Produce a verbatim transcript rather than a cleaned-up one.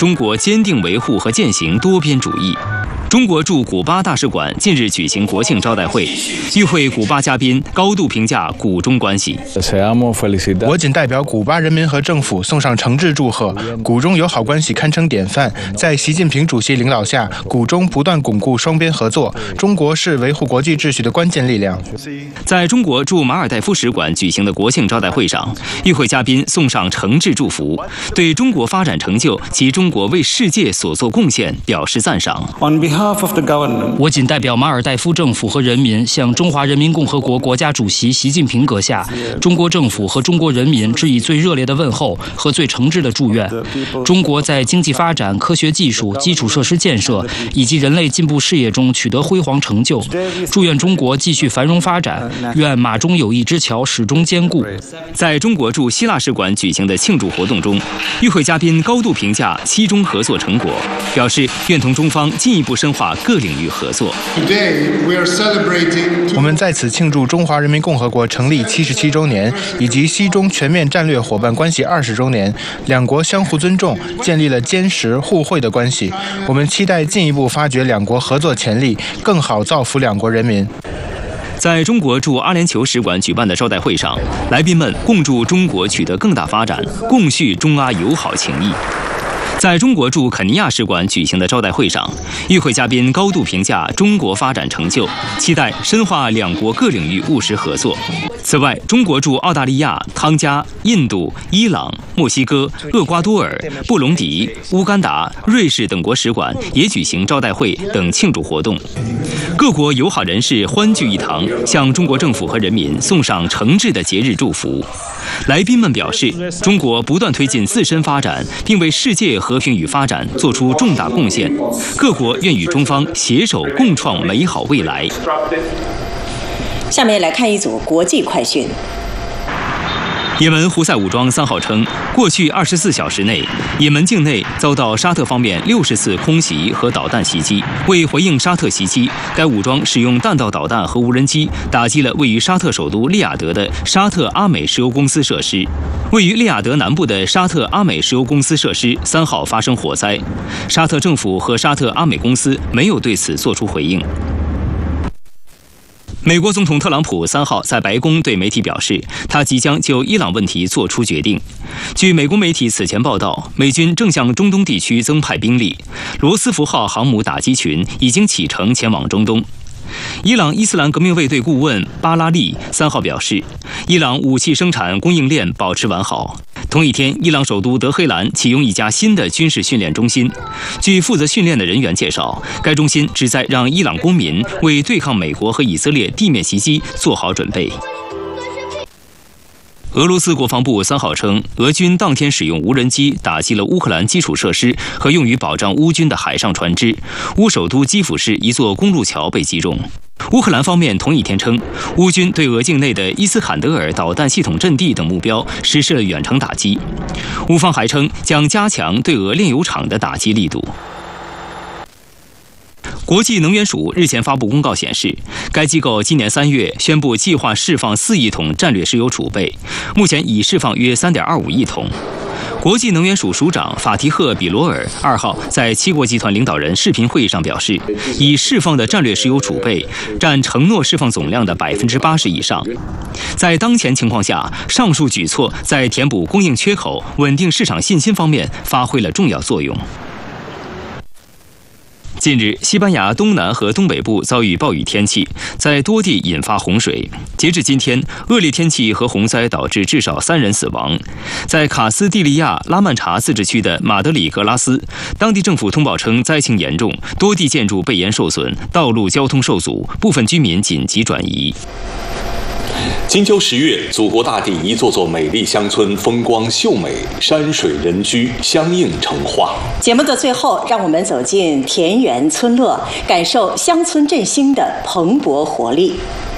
中国坚定维护和践行多边主义。中国驻古巴大使馆近日举行国庆招待会，与会古巴嘉宾高度评价古中关系。 我谨代表古巴人民和政府送上诚挚祝贺，古中友好关系堪称典范。在习近平主席领导下，古中不断巩固双边合作，中国是维护国际秩序的关键力量。 在中国驻马尔代夫使馆举行的国庆招待会上，与会嘉宾送上诚挚祝福，对中国发展成就及中国为世界所做贡献表示赞赏。 我谨代表马尔代夫政府和人民，向中华人民共和国国家主席习近平阁下、中国政府和中国人民致以最热烈的问候和最诚挚的祝愿。中国在经济发展、科学技术、基础设施建设以及人类进步事业中取得辉煌成就，祝愿中国继续繁荣发展，愿马中友谊之桥始终坚固。 在中国驻希腊使馆举行的庆祝活动中，与会嘉宾高度评价期中合作成果，表示愿同中方进一步深化各领域合作。 我们在此庆祝中华人民共和国成立七十七周年，以及西中全面战略伙伴关系二十周年。两国相互尊重，建立了坚实互惠的关系。我们期待进一步发掘两国合作潜力，更好造福两国人民。 在中国驻阿联酋使馆举办的招待会上，来宾们共祝中国取得更大发展，共叙中阿友好情谊。在中国驻肯尼亚使馆举行的招待会上，与会嘉宾高度评价中国发展成就，期待深化两国各领域务实合作。此外，中国驻澳大利亚、汤加、印度、伊朗、墨西哥、厄瓜多尔、布隆迪、乌干达、瑞士等国使馆也举行招待会等庆祝活动。各国友好人士欢聚一堂，向中国政府和人民送上诚挚的节日祝福。来宾们表示，中国不断推进自身发展，并为世界和平与发展做出重大贡献，各国愿与中方携手共创美好未来。 下面来看一组国际快讯。 也门胡塞武装三号称，过去二十四小时内，也门境内遭到沙特方面六十次空袭和导弹袭击。为回应沙特袭击，该武装使用弹道导弹和无人机打击了位于沙特首都利雅得的沙特阿美石油公司设施。位于利雅得南部的沙特阿美石油公司设施三号发生火灾，沙特政府和沙特阿美公司没有对此作出回应。美国总统特朗普三号在白宫对媒体表示，他即将就伊朗问题做出决定。据美国媒体此前报道，美军正向中东地区增派兵力，罗斯福号航母打击群已经启程前往中东。伊朗伊斯兰革命卫队顾问巴拉利三号表示，伊朗武器生产供应链保持完好。同一天，伊朗首都德黑兰启用一家新的军事训练中心。据负责训练的人员介绍，该中心旨在让伊朗公民为对抗美国和以色列地面袭击做好准备。俄罗斯国防部三号称，俄军当天使用无人机打击了乌克兰基础设施和用于保障乌军的海上船只。乌首都基辅市一座公路桥被击中。乌克兰方面同一天称，乌军对俄境内的伊斯坎德尔导弹系统阵地等目标实施了远程打击。乌方还称将加强对俄炼油厂的打击力度。国际能源署日前发布公告显示，该机构今年三月宣布计划释放四亿桶战略石油储备，目前已释放约 三点二五亿桶。国际能源署署长法提赫·比罗尔二号在七国集团领导人视频会议上表示，已释放的战略石油储备占承诺释放总量的百分之八十以上。在当前情况下，上述举措在填补供应缺口、稳定市场信心方面发挥了重要作用。近日，西班牙东南和东北部遭遇暴雨天气，在多地引发洪水。截至今天，恶劣天气和洪灾导致至少三人死亡。在卡斯蒂利亚拉曼查自治区的马德里格拉斯，当地政府通报称灾情严重，多地建筑被淹受损，道路交通受阻，部分居民紧急转移。 金秋十月，祖国大地一座座美丽乡村风光秀美，山水人居相映成画。 节目的最后，让我们走进田园村落，感受乡村振兴的蓬勃活力。